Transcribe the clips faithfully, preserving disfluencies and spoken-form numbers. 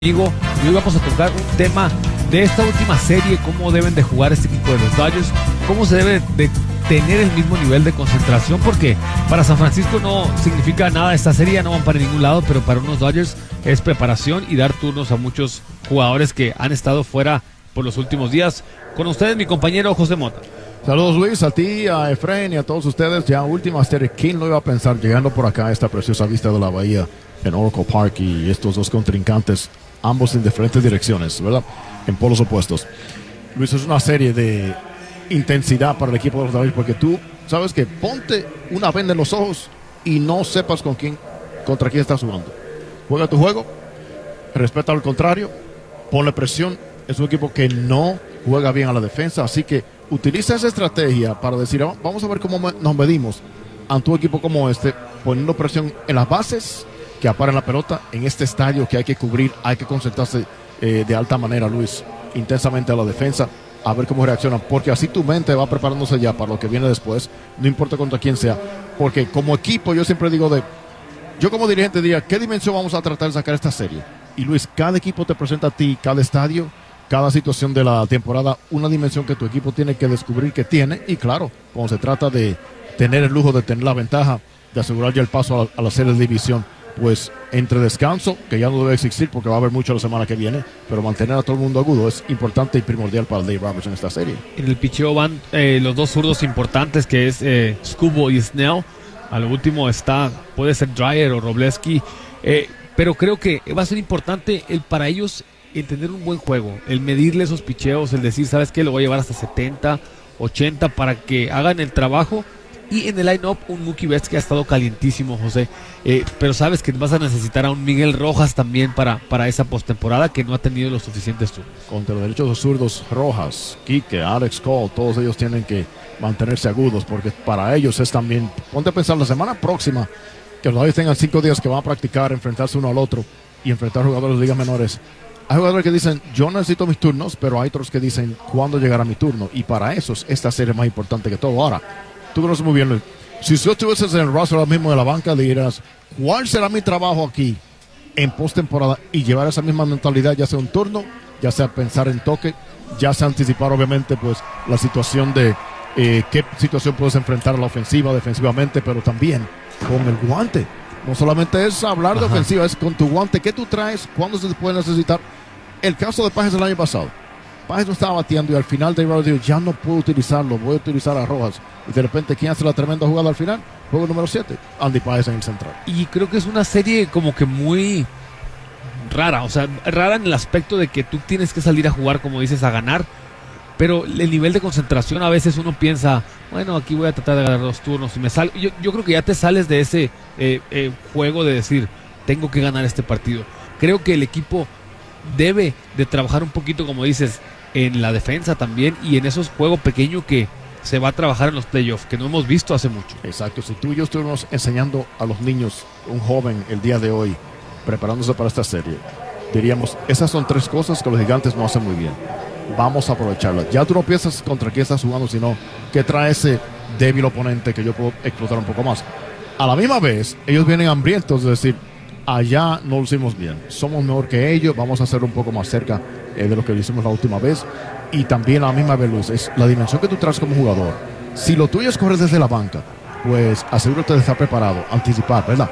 Amigo, y hoy vamos a tocar un tema de esta última serie, cómo deben de jugar este equipo de los Dodgers, cómo se debe de tener el mismo nivel de concentración, porque para San Francisco no significa nada esta serie, no van para ningún lado, pero para unos Dodgers es preparación y dar turnos a muchos jugadores que han estado fuera por los últimos días. Con ustedes mi compañero José Mota. Saludos Luis, a ti, a Efraín y a todos ustedes. Ya última serie, ¿quién lo iba a pensar llegando por acá a esta preciosa vista de la bahía en Oracle Park y estos dos contrincantes, ambos en diferentes direcciones, ¿verdad? En polos opuestos. Luis, es una serie de intensidad para el equipo de los Dodgers, porque tú sabes que ponte una venda en los ojos y no sepas con quién, contra quién estás jugando. Juega tu juego, respeta al contrario, ponle presión. Es un equipo que no juega bien a la defensa, así que utiliza esa estrategia para decir, vamos a ver cómo nos medimos ante un equipo como este, poniendo presión en las bases, que aparen la pelota en este estadio que hay que cubrir, hay que concentrarse eh, de alta manera, Luis, intensamente a la defensa, a ver cómo reaccionan, porque así tu mente va preparándose ya para lo que viene después, no importa contra quién sea, porque como equipo yo siempre digo de, yo como dirigente diría, ¿qué dimensión vamos a tratar de sacar esta serie? Y Luis, cada equipo te presenta a ti, cada estadio, cada situación de la temporada, una dimensión que tu equipo tiene que descubrir que tiene, y claro, cuando se trata de tener el lujo de tener la ventaja, de asegurar ya el paso a la, a la serie de división, pues entre descanso, que ya no debe existir porque va a haber mucho la semana que viene, pero mantener a todo el mundo agudo es importante y primordial para Dave Roberts en esta serie. En el picheo van eh, los dos zurdos importantes, que es eh, Skubal y Snell. A lo último está, puede ser Dreyer o Robleski, eh, pero creo que va a ser importante el para ellos entender un buen juego, el medirle esos picheos, el decir, ¿sabes qué? Lo voy a llevar hasta setenta, ochenta para que hagan el trabajo. Y en el line-up un Mookie Betts que ha estado calientísimo, José. Eh, pero sabes que vas a necesitar a un Miguel Rojas también para, para esa postemporada, que no ha tenido los suficientes turnos. Contra los derechos zurdos, Rojas, Quique, Alex Cole, todos ellos tienen que mantenerse agudos, porque para ellos es también, ponte a pensar la semana próxima, que los Dodgers tengan cinco días que van a practicar, enfrentarse uno al otro y enfrentar jugadores de ligas menores. Hay jugadores que dicen, yo necesito mis turnos, pero hay otros que dicen, ¿cuándo llegará mi turno? Y para esos, esta serie es más importante que todo. Ahora, tú conoces muy bien, Luis. Si tú estuvieses en el roster ahora mismo de la banca, dirás, ¿cuál será mi trabajo aquí en postemporada? Y llevar esa misma mentalidad, ya sea un turno, ya sea pensar en toque, ya sea anticipar, obviamente, pues la situación de eh, qué situación puedes enfrentar a la ofensiva, defensivamente, pero también con el guante. No solamente es hablar de Ajá. ofensiva, es con tu guante. ¿Qué tú traes? ¿Cuándo se te puede necesitar? El caso de Páez el año pasado. Páez no estaba bateando y al final Dave Roberts dijo, ya no puedo utilizarlo, voy a utilizar a Rojas. Y de repente, ¿quién hace la tremenda jugada al final? Juego número siete, Andy Páez en el central. Y creo que es una serie como que muy rara, o sea, rara en el aspecto de que tú tienes que salir a jugar, como dices, a ganar, pero el nivel de concentración a veces uno piensa, bueno, aquí voy a tratar de ganar dos turnos y me salgo. Yo, yo creo que ya te sales de ese eh, eh, juego de decir, tengo que ganar este partido. Creo que el equipo debe de trabajar un poquito, como dices, en la defensa también y en esos juegos pequeños que se va a trabajar en los playoffs, que no hemos visto hace mucho. Exacto, si tú y yo estuvimos enseñando a los niños, un joven el día de hoy, preparándose para esta serie, diríamos, esas son tres cosas que los gigantes no hacen muy bien. Vamos a aprovecharlas. Ya tú no piensas contra quién estás jugando, sino que trae ese débil oponente que yo puedo explotar un poco más. A la misma vez, ellos vienen hambrientos, es decir, allá no lo hicimos bien, somos mejor que ellos, vamos a hacerlo un poco más cerca eh, de lo que lo hicimos la última vez. Y también a la misma vez, Luis, es la dimensión que tú traes como jugador. Si lo tuyo es correr desde la banca, pues asegúrate de estar preparado, anticipar, ¿verdad?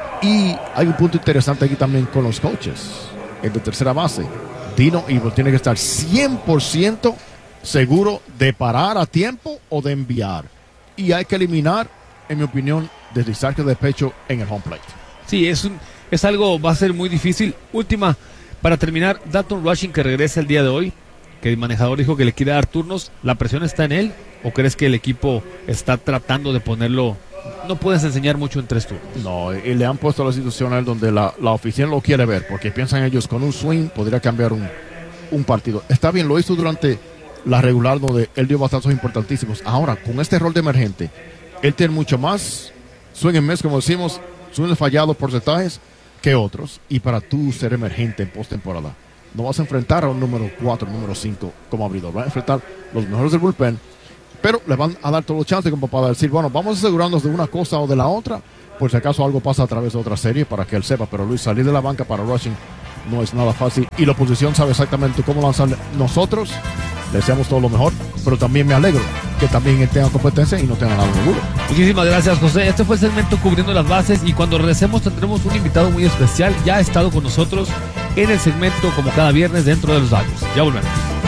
Y hay un punto interesante aquí también con los coaches, el de tercera base. Dino Evil tiene que estar cien por ciento seguro de parar a tiempo o de enviar. Y hay que eliminar, en mi opinión, deslizarse de pecho en el home plate. Sí, es, un, es algo, va a ser muy difícil. Última, para terminar, Dalton Rushing, que regresa el día de hoy, que el manejador dijo que le quiere dar turnos, ¿la presión está en él? ¿O crees que el equipo está tratando de ponerlo? No puedes enseñar mucho en tres turnos. No, y le han puesto la situación a él donde la, la oficina lo quiere ver, porque piensan ellos con un swing podría cambiar un, un partido. Está bien, lo hizo durante la regular donde él dio batazos importantísimos. Ahora, con este rol de emergente, él tiene mucho más swing en mes, como decimos, swing fallados, porcentajes, que otros. Y para tú ser emergente en postemporada, no vas a enfrentar a un número cuatro, número cinco como abridor. Vas a enfrentar los mejores del bullpen, pero le van a dar todos los chances como para decir, bueno, vamos a asegurarnos de una cosa o de la otra, por si acaso algo pasa a través de otra serie para que él sepa. Pero Luis, salir de la banca para Rushing no es nada fácil y la oposición sabe exactamente cómo lanzar. Nosotros le deseamos todo lo mejor, pero también me alegro que también él tenga competencia y no tenga nada de duro. Muchísimas gracias, José. Este fue el segmento Cubriendo las Bases y cuando regresemos tendremos un invitado muy especial. Ya ha estado con nosotros en el segmento como cada viernes dentro de los Dodgers. Ya volvemos.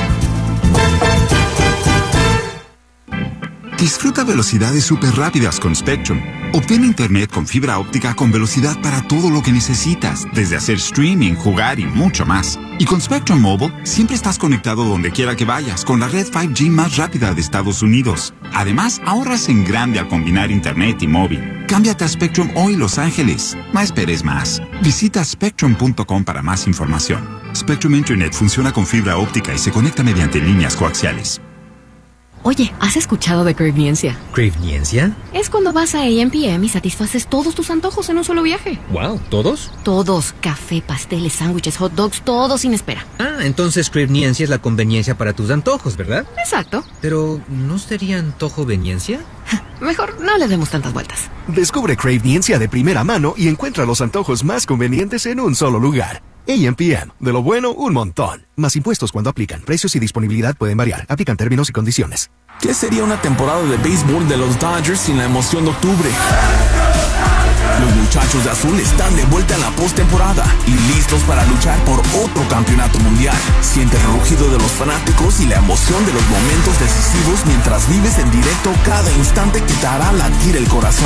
Disfruta velocidades súper rápidas con Spectrum. Obtén internet con fibra óptica con velocidad para todo lo que necesitas, desde hacer streaming, jugar y mucho más. Y con Spectrum Mobile, siempre estás conectado donde quiera que vayas, con la red cinco G más rápida de Estados Unidos. Además, ahorras en grande al combinar internet y móvil. Cámbiate a Spectrum hoy, Los Ángeles. No esperes más. Visita spectrum punto com para más información. Spectrum Internet funciona con fibra óptica y se conecta mediante líneas coaxiales. Oye, ¿has escuchado de Cravniencia? ¿Cravniencia? Es cuando vas a A M P M y satisfaces todos tus antojos en un solo viaje. Wow, ¿todos? Todos. Café, pasteles, sándwiches, hot dogs, todo sin espera. Ah, entonces Cravniencia es la conveniencia para tus antojos, ¿verdad? Exacto. Pero, ¿no sería antojoveniencia? Mejor no le demos tantas vueltas. Descubre Cravniencia de primera mano y encuentra los antojos más convenientes en un solo lugar. A M P M. De lo bueno, un montón. Más impuestos cuando aplican. Precios y disponibilidad pueden variar. Aplican términos y condiciones. ¿Qué sería una temporada de béisbol de los Dodgers sin la emoción de octubre? Los muchachos de azul están de vuelta en la postemporada y listos para luchar por otro campeonato mundial. Siente el rugido de los fanáticos y la emoción de los momentos decisivos mientras vives en directo cada instante que te hará latir el corazón.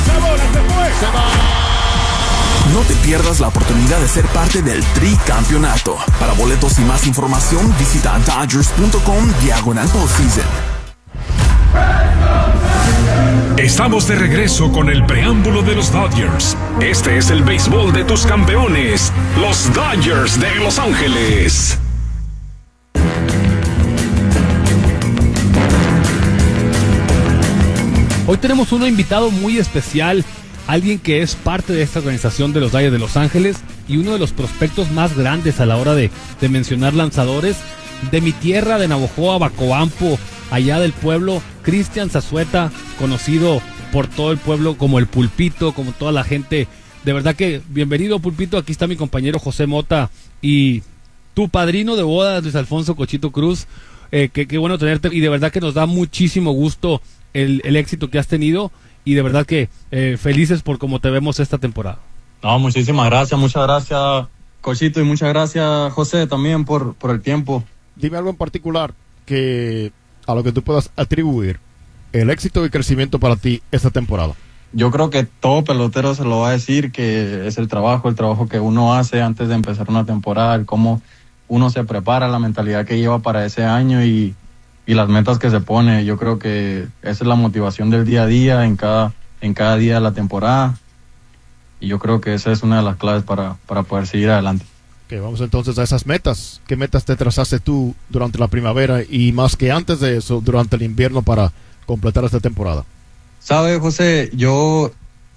No te pierdas la oportunidad de ser parte del tricampeonato. Para boletos y más información, visita dodgers punto com diagonal postseason. Estamos de regreso con el preámbulo de los Dodgers. Este es el béisbol de tus campeones, los Dodgers de Los Ángeles. Hoy tenemos un invitado muy especial, alguien que es parte de esta organización de los Dodgers de Los Ángeles y uno de los prospectos más grandes a la hora de, de mencionar lanzadores de mi tierra, de Navojoa, Bacobampo, allá del pueblo, Cristian Zazueta, conocido por todo el pueblo como el Pulpito, como toda la gente. De verdad que bienvenido, Pulpito. Aquí está mi compañero José Mota y tu padrino de bodas, Luis Alfonso Cochito Cruz. Eh, qué, qué bueno tenerte y de verdad que nos da muchísimo gusto el, el éxito que has tenido y de verdad que eh, felices por cómo te vemos esta temporada. No, muchísimas gracias, muchas gracias Cochito y muchas gracias José también por, por el tiempo. Dime algo en particular que a lo que tú puedas atribuir el éxito y crecimiento para ti esta temporada. Yo creo que todo pelotero se lo va a decir, que es el trabajo, el trabajo que uno hace antes de empezar una temporada, el cómo uno se prepara, la mentalidad que lleva para ese año y, y las metas que se pone. Yo creo que esa es la motivación del día a día, en cada, en cada día de la temporada. Y yo creo que esa es una de las claves para, para poder seguir adelante. Okay, vamos entonces a esas metas. ¿Qué metas te trazaste tú durante la primavera y más que antes de eso, durante el invierno para completar esta temporada? ¿Sabe, José? Yo,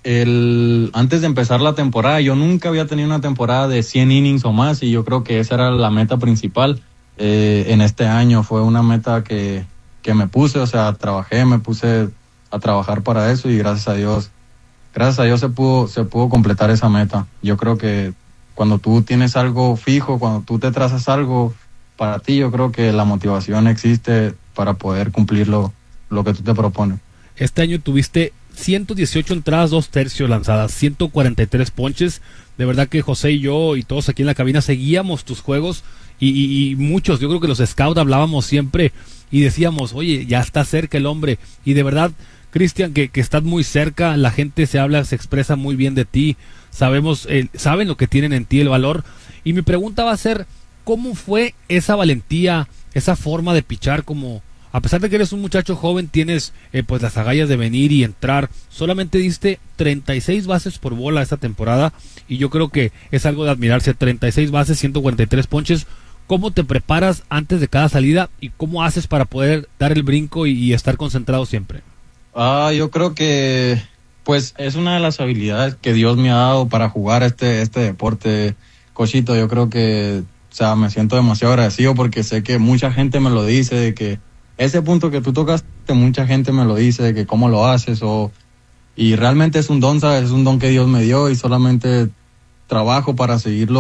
el, antes de empezar la temporada, yo nunca había tenido una temporada de cien innings o más y yo creo que esa era la meta principal eh, en este año. Fue una meta que, que me puse, o sea, trabajé, me puse a trabajar para eso y gracias a Dios, gracias a Dios se pudo, se pudo completar esa meta. Yo creo que cuando tú tienes algo fijo, cuando tú te trazas algo para ti, yo creo que la motivación existe para poder cumplir lo, lo que tú te propones. Este año tuviste ciento dieciocho entradas, dos tercios lanzadas, ciento cuarenta y tres ponches. De verdad que José y yo y todos aquí en la cabina seguíamos tus juegos y, y, y muchos, yo creo que los scouts hablábamos siempre y decíamos, oye, ya está cerca el hombre. Y de verdad, Cristian, que, que estás muy cerca, la gente se habla, se expresa muy bien de ti. Sabemos, eh, saben lo que tienen en ti, el valor. Y mi pregunta va a ser, ¿cómo fue esa valentía, esa forma de pichar? Como, a pesar de que eres un muchacho joven, tienes eh, pues las agallas de venir y entrar. Solamente diste treinta y seis bases por bola esta temporada y yo creo que es algo de admirarse. treinta y seis bases, ciento cuarenta y tres ponches. ¿Cómo te preparas antes de cada salida y cómo haces para poder dar el brinco y, y estar concentrado siempre? Ah, yo creo que pues es una de las habilidades que Dios me ha dado para jugar este este deporte, Cochito. Yo creo que, o sea, me siento demasiado agradecido porque sé que mucha gente me lo dice, de que ese punto que tú tocaste, mucha gente me lo dice, de que cómo lo haces, o y realmente es un don, ¿sabes? Es un don que Dios me dio y solamente trabajo para seguirlo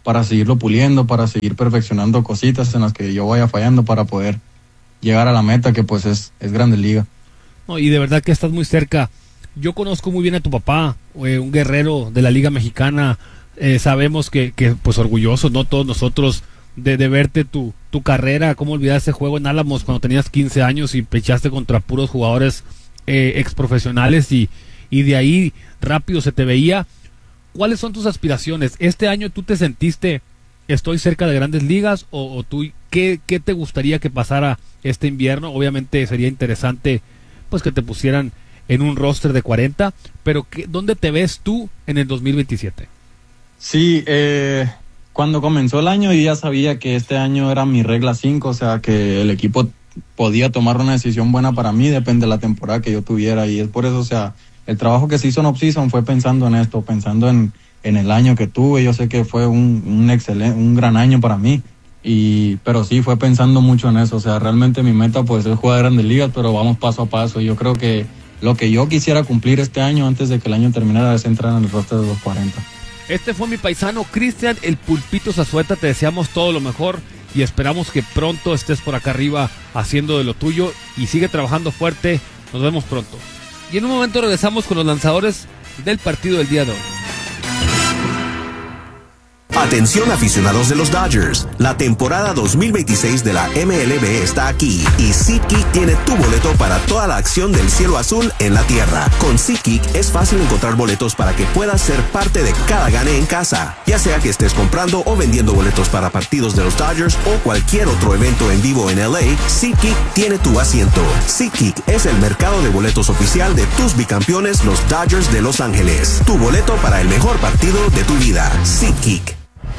para seguirlo puliendo, para seguir perfeccionando cositas en las que yo vaya fallando para poder llegar a la meta, que pues es, es Grandes Ligas. No, y de verdad que estás muy cerca. Yo conozco muy bien a tu papá, eh, un guerrero de la Liga Mexicana. Eh, sabemos que, que pues orgullosos, ¿no? Todos nosotros de, de verte tu, tu carrera. ¿Cómo olvidar ese juego en Álamos cuando tenías quince años y pechaste contra puros jugadores eh, exprofesionales y, y de ahí rápido se te veía? ¿Cuáles son tus aspiraciones? ¿Este año tú te sentiste estoy cerca de Grandes Ligas o, o tú qué, qué te gustaría que pasara este invierno? Obviamente sería interesante pues que te pusieran en un roster de cuarenta, pero ¿qué, ¿dónde te ves tú en el dos mil veintisiete? Sí, eh, cuando comenzó el año yo ya sabía que este año era mi regla cinco, o sea que el equipo podía tomar una decisión buena para mí, depende de la temporada que yo tuviera, y es por eso, o sea, el trabajo que se hizo en off-season fue pensando en esto, pensando en, en el año que tuve. Yo sé que fue un, un excelente, un gran año para mí, y pero sí fue pensando mucho en eso. O sea, realmente mi meta pues es jugar Grandes Ligas, pero vamos paso a paso. Yo creo que lo que yo quisiera cumplir este año antes de que el año terminara es entrar en el roster de los cuarenta. Este fue mi paisano Cristian El Pulpito Zazueta. Te deseamos todo lo mejor y esperamos que pronto estés por acá arriba haciendo de lo tuyo y sigue trabajando fuerte. Nos vemos pronto. Y en un momento regresamos con los lanzadores del partido del día de hoy. Atención aficionados de los Dodgers, la temporada dos mil veintiséis de la M L B está aquí y SeatGeek tiene tu boleto para toda la acción del cielo azul en la tierra. Con SeatGeek es fácil encontrar boletos para que puedas ser parte de cada gane en casa, ya sea que estés comprando o vendiendo boletos para partidos de los Dodgers o cualquier otro evento en vivo en L A. SeatGeek tiene tu asiento. SeatGeek es el mercado de boletos oficial de tus bicampeones, los Dodgers de Los Ángeles. Tu boleto para el mejor partido de tu vida. SeatGeek.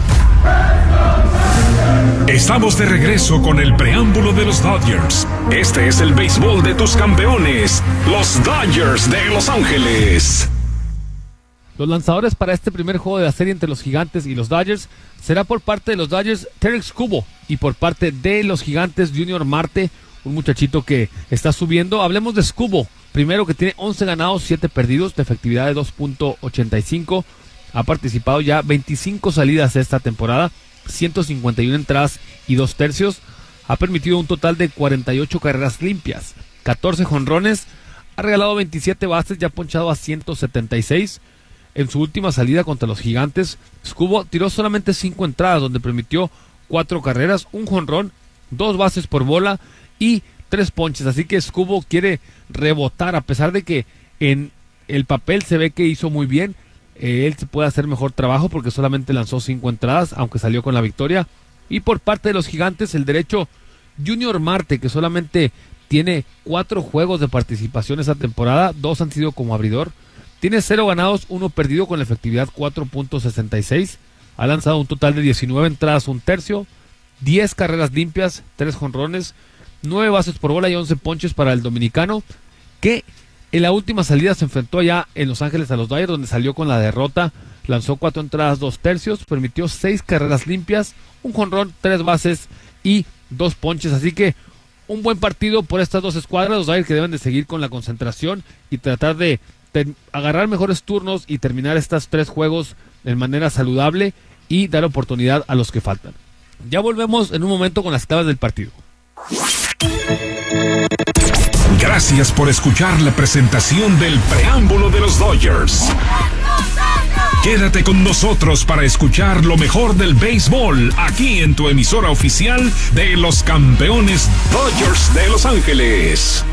Estamos de regreso con el preámbulo de los Dodgers. Este es el béisbol de tus campeones, los Dodgers de Los Ángeles. Los lanzadores para este primer juego de la serie entre los Gigantes y los Dodgers será por parte de los Dodgers Tarik Skubal y por parte de los Gigantes Junior Marte, un muchachito que está subiendo. Hablemos de Skubal, primero, que tiene once ganados, siete perdidos, de efectividad de dos punto ochenta y cinco. Ha participado ya veinticinco salidas esta temporada, ciento cincuenta y una entradas y dos tercios. Ha permitido un total de cuarenta y ocho carreras limpias, catorce jonrones, ha regalado veintisiete bases y ha ponchado a ciento setenta y seis. En su última salida contra los Gigantes, Skubal tiró solamente cinco entradas, donde permitió cuatro carreras, un jonrón, dos bases por bola y tres ponches. Así que Skubal quiere rebotar, a pesar de que en el papel se ve que hizo muy bien. Eh, él se puede hacer mejor trabajo porque solamente lanzó cinco entradas, aunque salió con la victoria. Y por parte de los Gigantes, el derecho Junior Marte, que solamente tiene cuatro juegos de participación esta temporada, dos han sido como abridor. Tiene cero ganados, uno perdido, con la efectividad cuatro punto sesenta y seis. Ha lanzado un total de diecinueve entradas, un tercio, diez carreras limpias, tres jonrones, nueve bases por bola y once ponches para el dominicano, que en la última salida se enfrentó allá en Los Ángeles a los Dodgers, donde salió con la derrota. Lanzó cuatro entradas, dos tercios, permitió seis carreras limpias, un jonrón, tres bases y dos ponches. Así que un buen partido por estas dos escuadras. Los Dodgers que deben de seguir con la concentración y tratar de ter- agarrar mejores turnos y terminar estos tres juegos de manera saludable y dar oportunidad a los que faltan. Ya volvemos en un momento con las claves del partido. Gracias por escuchar la presentación del preámbulo de los Dodgers. Quédate con nosotros para escuchar lo mejor del béisbol aquí en tu emisora oficial de los campeones Dodgers de Los Ángeles.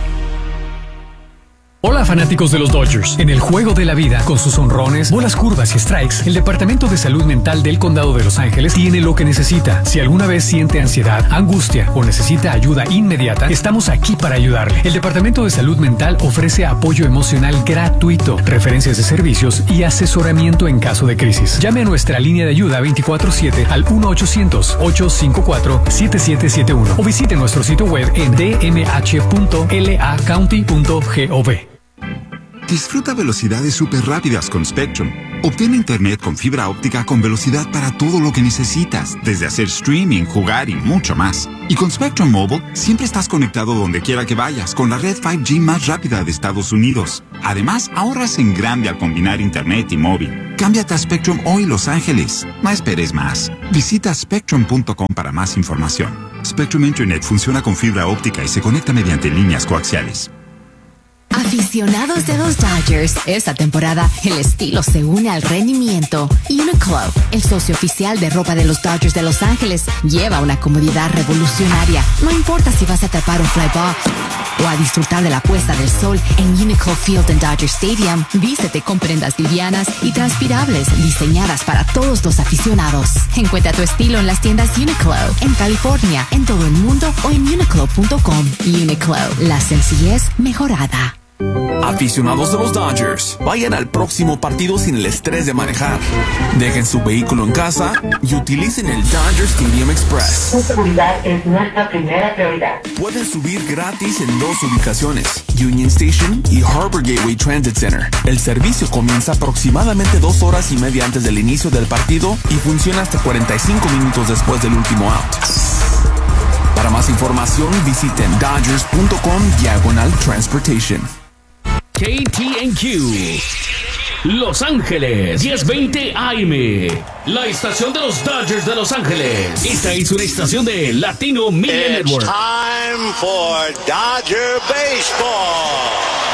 Hola fanáticos de los Dodgers. En el juego de la vida, con sus honrones, bolas curvas y strikes, el Departamento de Salud Mental del Condado de Los Ángeles tiene lo que necesita. Si alguna vez siente ansiedad, angustia o necesita ayuda inmediata, estamos aquí para ayudarle. El Departamento de Salud Mental ofrece apoyo emocional gratuito, referencias de servicios y asesoramiento en caso de crisis. Llame a nuestra línea de ayuda veinticuatro siete al uno ochocientos, ocho cinco cuatro, siete siete siete uno o visite nuestro sitio web en d m h punto l a county punto gov. Disfruta velocidades súper rápidas con Spectrum. Obtén internet con fibra óptica con velocidad para todo lo que necesitas, desde hacer streaming, jugar y mucho más. Y con Spectrum Mobile, siempre estás conectado donde quiera que vayas, con la red cinco G más rápida de Estados Unidos. Además, ahorras en grande al combinar internet y móvil. Cámbiate a Spectrum hoy, Los Ángeles. No esperes más. Visita spectrum punto com para más información. Spectrum Internet funciona con fibra óptica y se conecta mediante líneas coaxiales. Aficionados de los Dodgers, esta temporada el estilo se une al rendimiento. Uniqlo, el socio oficial de ropa de los Dodgers de Los Ángeles, lleva una comodidad revolucionaria. No importa si vas a tapar un fly ball o a disfrutar de la puesta del sol en Uniqlo Field en Dodger Stadium. Vístete con prendas livianas y transpirables diseñadas para todos los aficionados. Encuentra tu estilo en las tiendas Uniqlo en California, en todo el mundo o en uniqlo punto com. Uniqlo, la sencillez mejorada. Aficionados de los Dodgers, vayan al próximo partido sin el estrés de manejar. Dejen su vehículo en casa y utilicen el Dodger Stadium Express. Su seguridad es nuestra primera prioridad. Pueden subir gratis en dos ubicaciones, Union Station y Harbor Gateway Transit Center. El servicio comienza aproximadamente dos horas y media antes del inicio del partido y funciona hasta cuarenta y cinco minutos después del último out. Para más información, visiten dodgers punto com diagonal transportation. K T N Q Los Ángeles diez veinte A M, la estación de los Dodgers de Los Ángeles. Esta es una estación de Latino Media It's Network. time for Dodger Baseball.